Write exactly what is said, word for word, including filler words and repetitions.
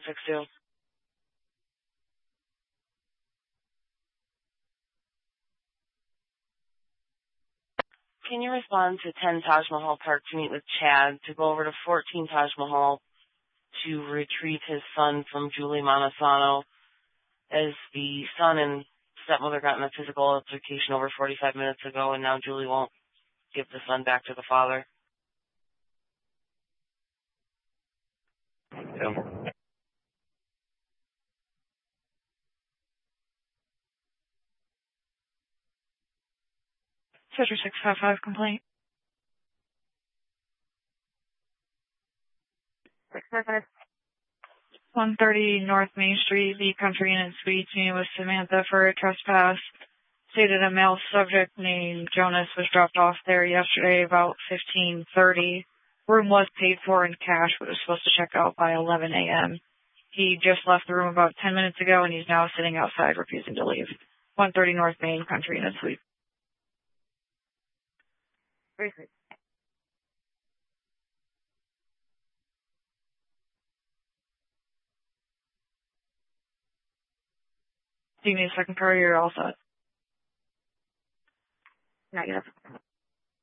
six two. Can you respond to ten Taj Mahal Park to meet with Chad to go over to fourteen Taj Mahal to retrieve his son from Julie Montesano, as the son and stepmother got in a physical altercation over forty-five minutes ago, and now Julie won't give the son back to the father? Yeah. Sector six five five complaint. six five five. one thirty North Main Street, the Country Inn and Suites, meeting with Samantha for a trespass. Stated a male subject named Jonas was dropped off there yesterday about fifteen thirty. Room was paid for in cash, but was supposed to check out by eleven a.m. He just left the room about ten minutes ago, and he's now sitting outside refusing to leave. one thirty North Main, Country Inn and Suites. Briefly. Do you need a second car? You're all set. Negative.